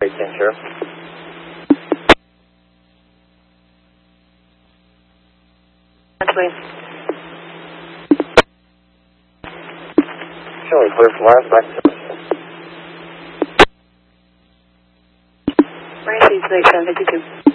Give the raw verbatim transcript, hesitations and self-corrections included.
Great, ten, Sheriff. Please. Showing clear for Mars, back to Range eight seven fifty-two.